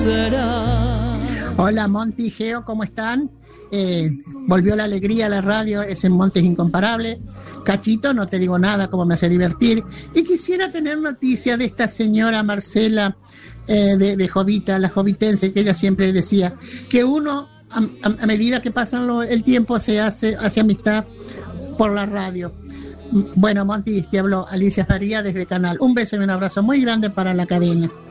Hola Monty, Geo, ¿cómo están? Volvió la alegría a la radio, ese Monty es incomparable. Cachito, no te digo nada, cómo me hace divertir. Y quisiera tener noticia de esta señora Marcela de Jovita, la jovitense, que ella siempre decía que uno, a medida que pasa el tiempo, hace amistad por la radio. Bueno, Monty, te habló Alicia Faría desde Canal. Un beso y un abrazo muy grande para la cadena.